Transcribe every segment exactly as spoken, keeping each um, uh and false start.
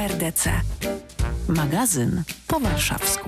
R D C. Magazyn po warszawsku.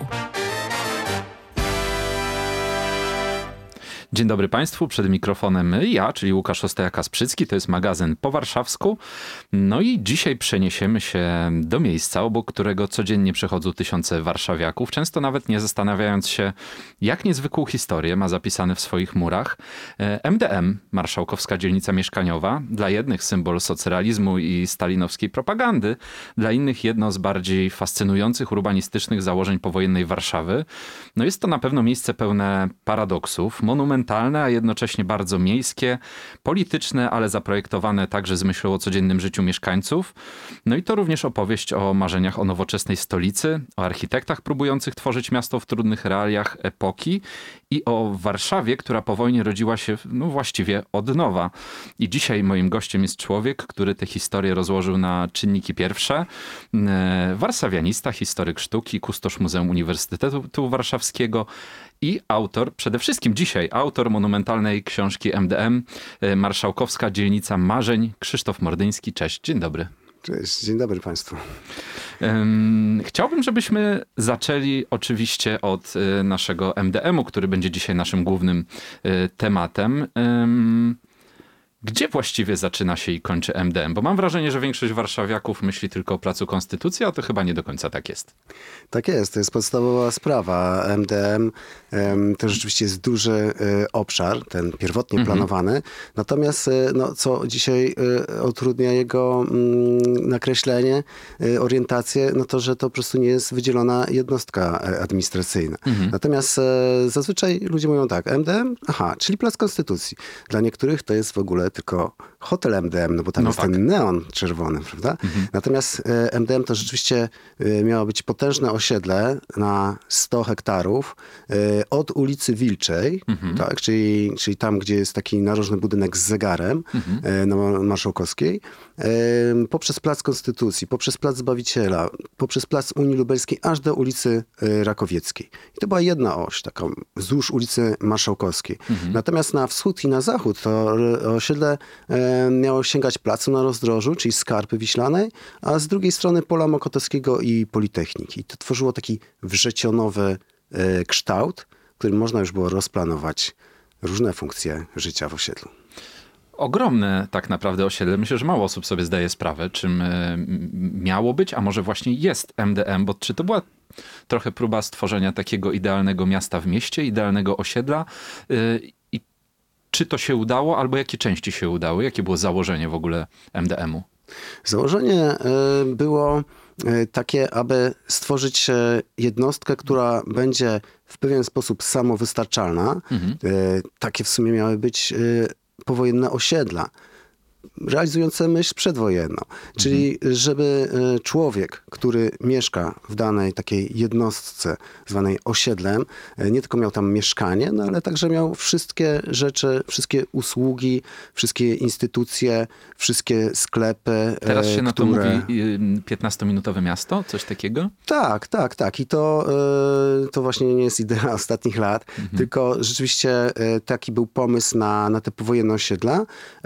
Dzień dobry Państwu, przed mikrofonem ja, czyli Łukasz Ostajak-Kasprzycki, to jest magazyn po warszawsku. No i dzisiaj przeniesiemy się do miejsca, obok którego codziennie przechodzą tysiące warszawiaków, często nawet nie zastanawiając się, jak niezwykłą historię ma zapisane w swoich murach. M D M, marszałkowska dzielnica mieszkaniowa, dla jednych symbol socrealizmu i stalinowskiej propagandy, dla innych jedno z bardziej fascynujących urbanistycznych założeń powojennej Warszawy. No jest to na pewno miejsce pełne paradoksów, monumentalne, a jednocześnie bardzo miejskie, polityczne, ale zaprojektowane także z myślą o codziennym życiu mieszkańców. No i to również opowieść o marzeniach o nowoczesnej stolicy, o architektach próbujących tworzyć miasto w trudnych realiach epoki i o Warszawie, która po wojnie rodziła się no właściwie od nowa. I dzisiaj moim gościem jest człowiek, który tę historię rozłożył na czynniki pierwsze. Warszawianista, historyk sztuki, kustosz Muzeum Uniwersytetu Warszawskiego i autor, przede wszystkim dzisiaj autor monumentalnej książki M D M, Marszałkowska Dzielnica Marzeń, Krzysztof Mordyński. Cześć, dzień dobry. Cześć, dzień dobry Państwu. Chciałbym, żebyśmy zaczęli oczywiście od naszego M D M-u, który będzie dzisiaj naszym głównym tematem. Gdzie właściwie zaczyna się i kończy M D M? Bo mam wrażenie, że większość warszawiaków myśli tylko o Placu Konstytucji, a to chyba nie do końca tak jest. Tak jest, to jest podstawowa sprawa. M D M to rzeczywiście jest duży obszar, ten pierwotnie mhm. planowany. Natomiast no, co dzisiaj utrudnia jego nakreślenie, orientację, no to, że to po prostu nie jest wydzielona jednostka administracyjna. Mhm. Natomiast zazwyczaj ludzie mówią tak, M D M, aha, czyli Plac Konstytucji. Dla niektórych to jest w ogóle tylko hotel M D M, no bo tam no jest tak. ten neon czerwony, prawda? Mhm. Natomiast M D M to rzeczywiście miało być potężne osiedle na sto hektarów od ulicy Wilczej, mhm. tak? czyli, czyli tam, gdzie jest taki narożny budynek z zegarem mhm. na Marszałkowskiej, poprzez Plac Konstytucji, poprzez Plac Zbawiciela, poprzez Plac Unii Lubelskiej, aż do ulicy Rakowieckiej. I to była jedna oś, taka wzdłuż ulicy Marszałkowskiej. Mhm. Natomiast na wschód i na zachód to osiedle miało sięgać Placu na Rozdrożu, czyli Skarpy Wiślanej, a z drugiej strony Pola Mokotowskiego i Politechniki. I to tworzyło taki wrzecionowy kształt, w którym można już było rozplanować różne funkcje życia w osiedlu. Ogromne tak naprawdę osiedle. Myślę, że mało osób sobie zdaje sprawę, czym miało być, a może właśnie jest M D M, bo czy to była trochę próba stworzenia takiego idealnego miasta w mieście, idealnego osiedla i czy to się udało, albo jakie części się udały? Jakie było założenie w ogóle M D M-u? Założenie było takie, aby stworzyć jednostkę, która będzie w pewien sposób samowystarczalna. Mhm. Takie w sumie miały być powojenne osiedla, realizujące myśl przedwojenną. Czyli mhm. żeby człowiek, który mieszka w danej takiej jednostce zwanej osiedlem, nie tylko miał tam mieszkanie, no ale także miał wszystkie rzeczy, wszystkie usługi, wszystkie instytucje, wszystkie sklepy. Teraz się które... na to mówi piętnastominutowe miasto? Coś takiego? Tak, tak, tak. I to, to właśnie nie jest idea ostatnich lat, mhm. tylko rzeczywiście taki był pomysł na, na te powojenne osiedla.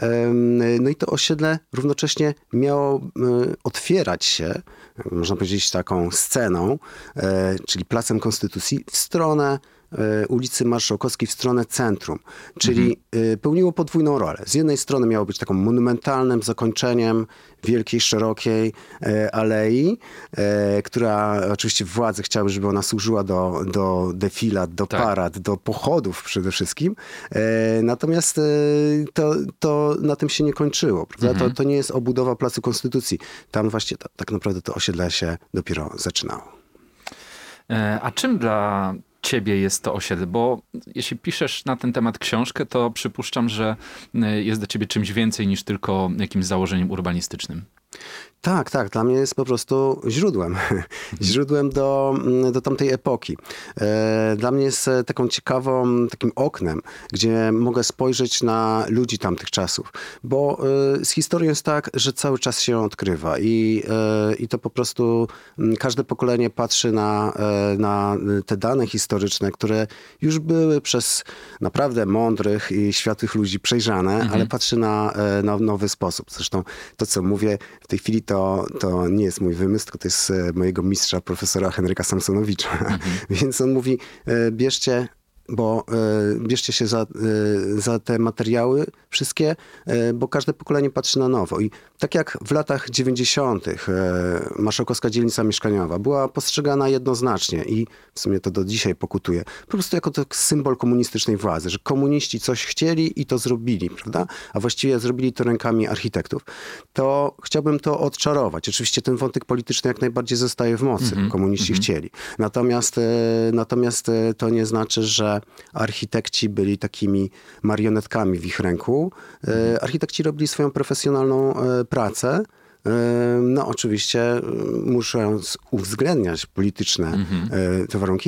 No i to osiedle równocześnie miało y, otwierać się, można powiedzieć taką sceną, y, czyli Placem Konstytucji w stronę y, ulicy Marszałkowskiej, w stronę centrum. Czyli mhm. y, pełniło podwójną rolę. Z jednej strony miało być taką monumentalnym zakończeniem wielkiej, szerokiej e, alei, e, która oczywiście władze chciały, żeby ona służyła do, do defilat, do tak. parad, do pochodów przede wszystkim. E, natomiast e, to, to na tym się nie kończyło. Prawda? Mhm. To, to nie jest obudowa Placu Konstytucji. Tam właśnie to, tak naprawdę to osiedle się dopiero zaczynało. E, a czym dla ciebie jest to osiedle? Bo jeśli piszesz na ten temat książkę, to przypuszczam, że jest dla ciebie czymś więcej niż tylko jakimś założeniem urbanistycznym. Tak, tak. Dla mnie jest po prostu źródłem. Źródłem do, do tamtej epoki. Dla mnie jest taką ciekawą, takim oknem, gdzie mogę spojrzeć na ludzi tamtych czasów. Bo z historią jest tak, że cały czas się odkrywa i, i to po prostu każde pokolenie patrzy na, na te dane historyczne, które już były przez naprawdę mądrych i światłych ludzi przejrzane, mhm. ale patrzy na, na nowy sposób. Zresztą to, co mówię w tej chwili to, to nie jest mój wymysł, tylko to jest e, mojego mistrza, profesora Henryka Samsonowicza. Mhm. Więc on mówi, e, bierzcie bo e, bierzcie się za, e, za te materiały wszystkie, e, bo każde pokolenie patrzy na nowo. I tak jak w latach dziewięćdziesiątych e, marszałkowska dzielnica mieszkaniowa była postrzegana jednoznacznie i w sumie to do dzisiaj pokutuje, po prostu jako to symbol komunistycznej władzy, że komuniści coś chcieli i to zrobili, prawda? A właściwie zrobili to rękami architektów. To chciałbym to odczarować. Oczywiście ten wątek polityczny jak najbardziej zostaje w mocy. Mm-hmm. Komuniści mm-hmm. chcieli. Natomiast, e, natomiast e, to nie znaczy, że architekci byli takimi marionetkami w ich ręku. E, architekci robili swoją profesjonalną e, pracę. E, no oczywiście e, muszą uwzględniać polityczne e, te warunki.